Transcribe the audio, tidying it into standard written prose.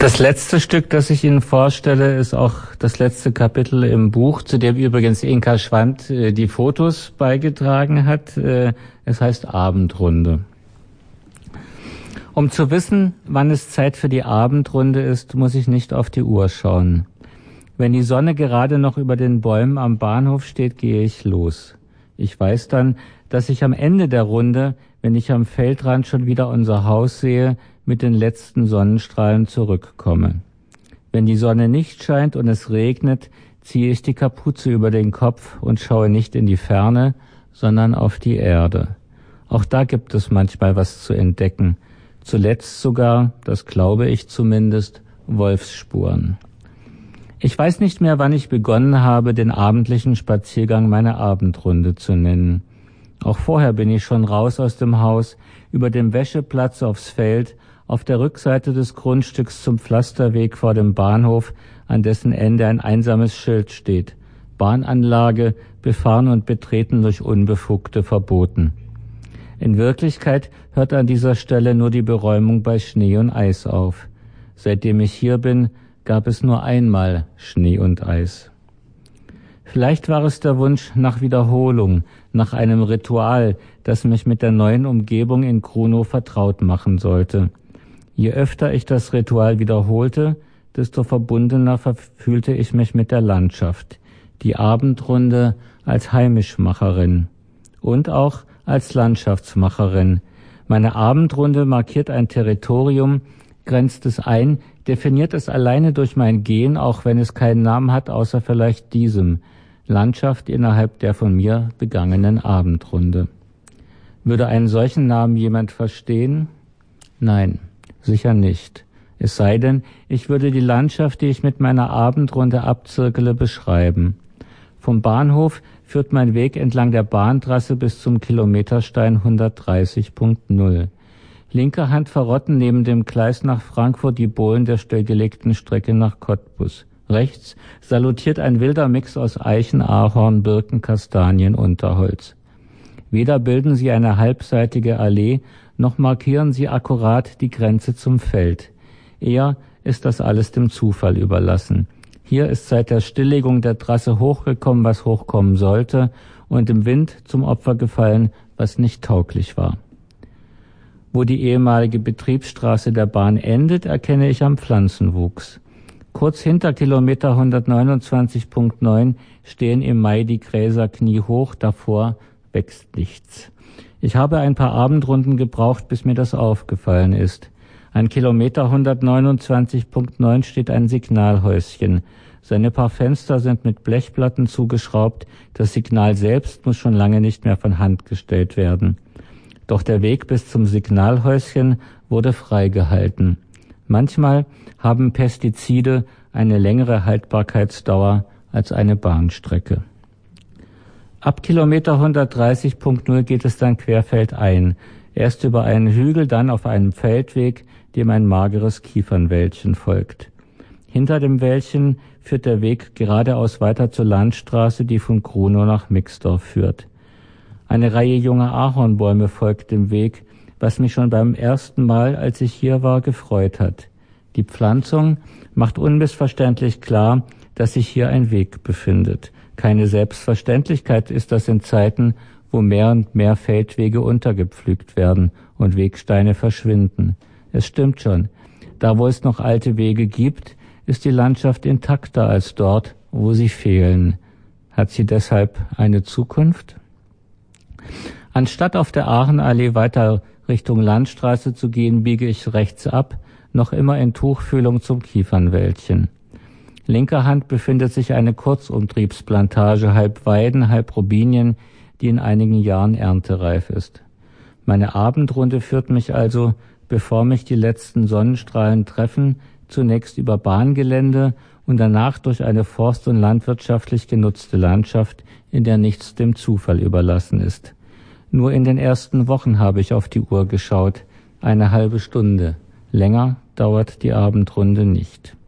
Das letzte Stück, das ich Ihnen vorstelle, ist auch das letzte Kapitel im Buch, zu dem übrigens Inka Schwand die Fotos beigetragen hat. Es heißt Abendrunde. Um zu wissen, wann es Zeit für die Abendrunde ist, muss ich nicht auf die Uhr schauen. Wenn die Sonne gerade noch über den Bäumen am Bahnhof steht, gehe ich los. Ich weiß dann, dass ich am Ende der Runde, wenn ich am Feldrand schon wieder unser Haus sehe, mit den letzten Sonnenstrahlen zurückkomme. Wenn die Sonne nicht scheint und es regnet, ziehe ich die Kapuze über den Kopf und schaue nicht in die Ferne, sondern auf die Erde. Auch da gibt es manchmal was zu entdecken. Zuletzt sogar, das glaube ich zumindest, Wolfsspuren. Ich weiß nicht mehr, wann ich begonnen habe, den abendlichen Spaziergang meine Abendrunde zu nennen. Auch vorher bin ich schon raus aus dem Haus, über dem Wäscheplatz aufs Feld, auf der Rückseite des Grundstücks zum Pflasterweg vor dem Bahnhof, an dessen Ende ein einsames Schild steht. Bahnanlage, befahren und betreten durch Unbefugte, verboten. In Wirklichkeit hört an dieser Stelle nur die Beräumung bei Schnee und Eis auf. Seitdem ich hier bin, gab es nur einmal Schnee und Eis. Vielleicht war es der Wunsch nach Wiederholung, nach einem Ritual, das mich mit der neuen Umgebung in Krunow vertraut machen sollte. Je öfter ich das Ritual wiederholte, desto verbundener fühlte ich mich mit der Landschaft, die Abendrunde als Heimischmacherin und auch als Landschaftsmacherin. Meine Abendrunde markiert ein Territorium, grenzt es ein, definiert es alleine durch mein Gehen, auch wenn es keinen Namen hat, außer vielleicht diesem: Landschaft innerhalb der von mir begangenen Abendrunde. Würde einen solchen Namen jemand verstehen? Nein, sicher nicht. Es sei denn, ich würde die Landschaft, die ich mit meiner Abendrunde abzirkele, beschreiben. Vom Bahnhof führt mein Weg entlang der Bahntrasse bis zum Kilometerstein 130.0. Linker Hand verrotten neben dem Gleis nach Frankfurt die Bohlen der stillgelegten Strecke nach Cottbus. Rechts salutiert ein wilder Mix aus Eichen, Ahorn, Birken, Kastanien, Unterholz. Weder bilden sie eine halbseitige Allee, noch markieren sie akkurat die Grenze zum Feld. Eher ist das alles dem Zufall überlassen. Hier ist seit der Stilllegung der Trasse hochgekommen, was hochkommen sollte, und im Wind zum Opfer gefallen, was nicht tauglich war. Wo die ehemalige Betriebsstraße der Bahn endet, erkenne ich am Pflanzenwuchs. Kurz hinter Kilometer 129.9 stehen im Mai die Gräser kniehoch, davor wächst nichts. Ich habe ein paar Abendrunden gebraucht, bis mir das aufgefallen ist. An Kilometer 129.9 steht ein Signalhäuschen. Seine paar Fenster sind mit Blechplatten zugeschraubt. Das Signal selbst muss schon lange nicht mehr von Hand gestellt werden. Doch der Weg bis zum Signalhäuschen wurde freigehalten. Manchmal haben Pestizide eine längere Haltbarkeitsdauer als eine Bahnstrecke. Ab Kilometer 130.0 geht es dann querfeldein. Erst über einen Hügel, dann auf einem Feldweg, dem ein mageres Kiefernwäldchen folgt. Hinter dem Wäldchen führt der Weg geradeaus weiter zur Landstraße, die von Krunow nach Mixdorf führt. Eine Reihe junger Ahornbäume folgt dem Weg, was mich schon beim ersten Mal, als ich hier war, gefreut hat. Die Pflanzung macht unmissverständlich klar, dass sich hier ein Weg befindet. Keine Selbstverständlichkeit ist das in Zeiten, wo mehr und mehr Feldwege untergepflügt werden und Wegsteine verschwinden. Es stimmt schon, da wo es noch alte Wege gibt, ist die Landschaft intakter als dort, wo sie fehlen. Hat sie deshalb eine Zukunft? Anstatt auf der Aachenallee weiter Richtung Landstraße zu gehen, biege ich rechts ab, noch immer in Tuchfühlung zum Kiefernwäldchen. Linker Hand befindet sich eine Kurzumtriebsplantage, halb Weiden, halb Robinien, die in einigen Jahren erntereif ist. Meine Abendrunde führt mich also, bevor mich die letzten Sonnenstrahlen treffen, zunächst über Bahngelände und danach durch eine forst- und landwirtschaftlich genutzte Landschaft, in der nichts dem Zufall überlassen ist. Nur in den ersten Wochen habe ich auf die Uhr geschaut, eine halbe Stunde. Länger dauert die Abendrunde nicht.